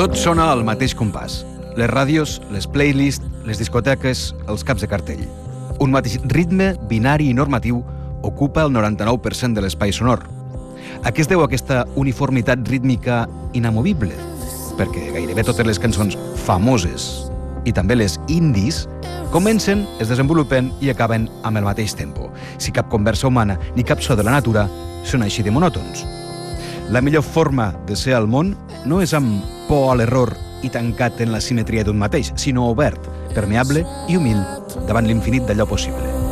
Tot sona al mateix compàs. Les ràdios, les playlists, les discoteques, els caps de cartell. Un mateix ritme binari i normatiu ocupa el 99% de l'espai sonor. A què es deu aquesta uniformitat rítmica inamovible? Perquè gairebé totes les cançons famoses i també les indies comencen, es desenvolupen i acaben amb el mateix tempo. Si cap conversa humana ni cap so de la natura són així de monòtons. La millor forma de ser al món no és amb por a l'error i tancat en la simetria d'un mateix, sinó obert, permeable i humil davant l'infinit d'allò possible.